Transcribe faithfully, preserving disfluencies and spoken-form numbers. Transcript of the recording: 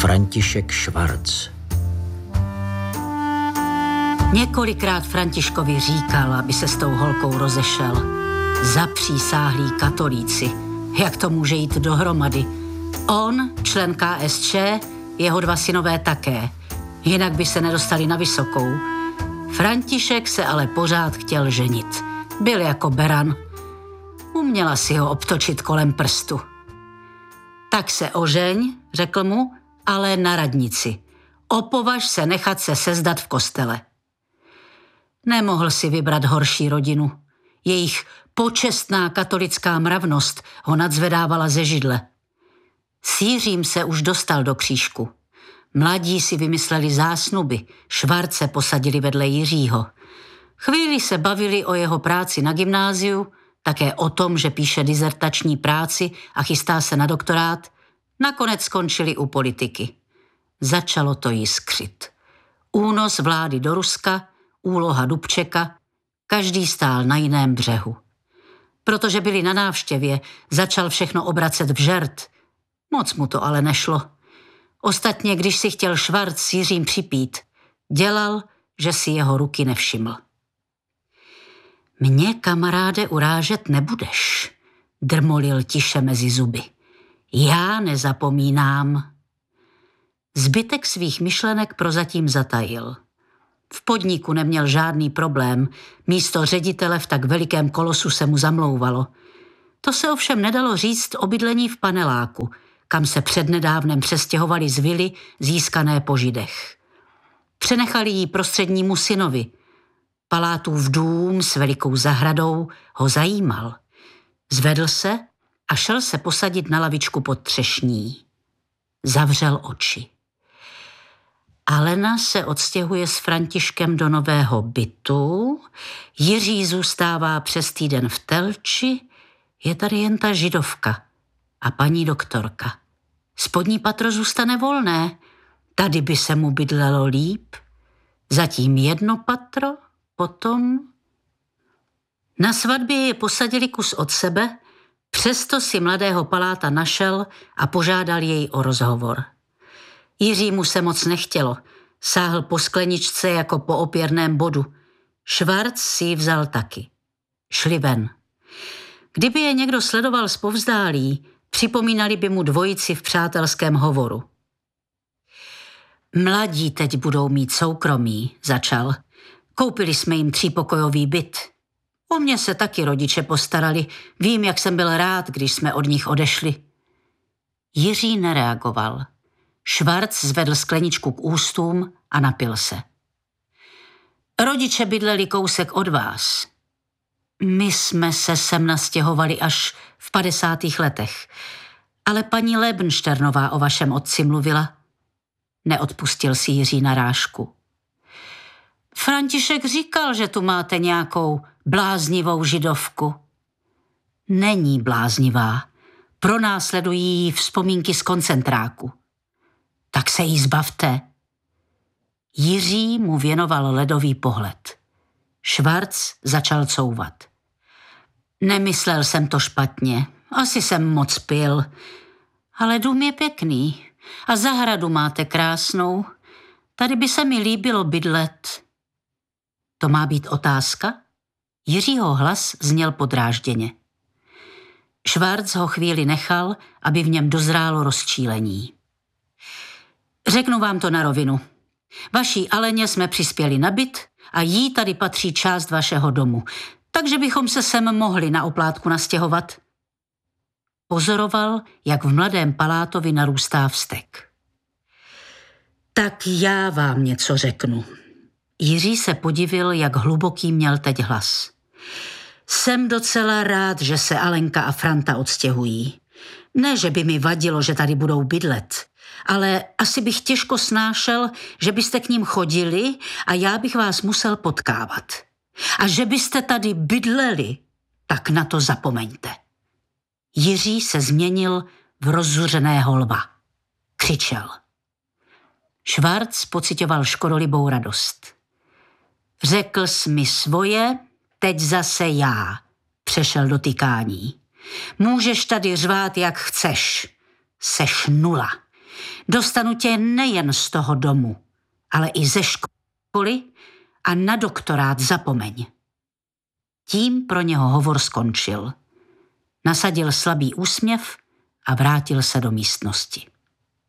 František Švarc. Několikrát Františkovi říkal, aby se s tou holkou rozešel. Zapřísáhlí katolíci. Jak to může jít dohromady? On, člen K S Č, jeho dva synové také. Jinak by se nedostali na vysokou. František se ale pořád chtěl ženit. Byl jako beran. Uměla si ho obtočit kolem prstu. Tak se ožeň, řekl mu, ale na radnici. Opovaž se nechat se sezdat v kostele. Nemohl si vybrat horší rodinu. Jejich počestná katolická mravnost ho nadzvedávala ze židle. S Jiřím se už dostal do křížku. Mladí si vymysleli zásnuby, Švarce posadili vedle Jiřího. Chvíli se bavili o jeho práci na gymnáziu, také o tom, že píše dizertační práci a chystá se na doktorát. Nakonec skončili u politiky. Začalo to jiskřit. Únos vlády do Ruska, úloha Dubčeka, každý stál na jiném břehu. Protože byli na návštěvě, začal všechno obracet v žert. Moc mu to ale nešlo. Ostatně, když si chtěl Švarc s Jiřím připít, dělal, že si jeho ruky nevšiml. Mě, kamaráde, urážet nebudeš, drmolil tiše mezi zuby. Já nezapomínám. Zbytek svých myšlenek prozatím zatajil. V podniku neměl žádný problém, místo ředitele v tak velikém kolosu se mu zamlouvalo. To se ovšem nedalo říct o bydlení v paneláku, kam se přednedávnem přestěhovali z vily získané po Židech. Přenechali ji prostřednímu synovi. Palátův dům s velikou zahradou ho zajímal. Zvedl se a šel se posadit na lavičku pod třešní. Zavřel oči. Alena se odstěhuje s Františkem do nového bytu, Jiří zůstává přes týden v Telči, je tady jen ta židovka a paní doktorka. Spodní patro zůstane volné, tady by se mu bydlelo líp. Zatím jedno patro, potom... Na svatbě je posadili kus od sebe, přesto si mladého paláta našel a požádal jej o rozhovor. Jiřímu se moc nechtělo, sáhl po skleničce jako po opěrném bodu. Švarc si ji vzal taky. Šli ven. Kdyby je někdo sledoval zpovzdálí, připomínali by mu dvojici v přátelském hovoru. Mladí teď budou mít soukromí, začal. Koupili jsme jim třípokojový byt. O mě se taky rodiče postarali. Vím, jak jsem byl rád, když jsme od nich odešli. Jiří nereagoval. Švarc zvedl skleničku k ústům a napil se. Rodiče bydleli kousek od vás. My jsme se sem nastěhovali až v padesátých letech. Ale paní Lebenšternová o vašem otci mluvila. Neodpustil si Jiří narážku. František říkal, že tu máte nějakou bláznivou židovku. Není bláznivá. Pronásledují jí vzpomínky z koncentráku. Tak se jí zbavte. Jiří mu věnoval ledový pohled. Švarc začal couvat. Nemyslel jsem to špatně, asi jsem moc pil, ale dům je pěkný a zahradu máte krásnou. Tady by se mi líbilo bydlet. To má být otázka? Jiřího hlas zněl podrážděně. Švarc ho chvíli nechal, aby v něm dozrálo rozčílení. Řeknu vám to na rovinu. Vaší Aleně jsme přispěli na byt a jí tady patří část vašeho domu, takže bychom se sem mohli na oplátku nastěhovat. Pozoroval, jak v mladém Palátovi narůstá vztek. Tak já vám něco řeknu. Jiří se podivil, jak hluboký měl teď hlas. Jsem docela rád, že se Alenka a Franta odstěhují. Ne, že by mi vadilo, že tady budou bydlet, ale asi bych těžko snášel, že byste k ním chodili a já bych vás musel potkávat. A že byste tady bydleli, tak na to zapomeňte. Jiří se změnil v rozzuřeného lva. Křičel. Švarc pocitoval škodolibou radost. Řekl jsi mi svoje, teď zase já, přešel do tykání. Můžeš tady řvát, jak chceš. Seš nula. Dostanu tě nejen z toho domu, ale i ze školy a na doktorát zapomeň. Tím pro něho hovor skončil. Nasadil slabý úsměv a vrátil se do místnosti.